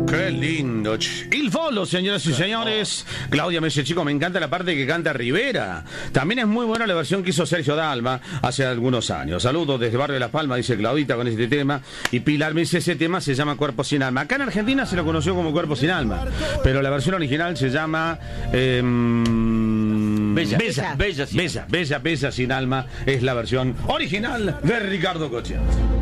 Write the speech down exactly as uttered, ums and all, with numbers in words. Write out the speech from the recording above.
Qué lindo. Il Folo, señoras y señores. Claudia me dice, chico, me encanta la parte que canta Rivera. También es muy buena la versión que hizo Sergio Dalma hace algunos años. Saludos desde Barrio de Las Palmas, dice Claudita, con este tema. Y Pilar me dice, ese tema se llama Cuerpo Sin Alma. Acá en Argentina se lo conoció como Cuerpo Sin Alma, pero la versión original se llama... Eh, Bella, Bella, Bella, Bella, Bella, Bella, Bella Sin Alma. Es la versión original de Ricardo Coche.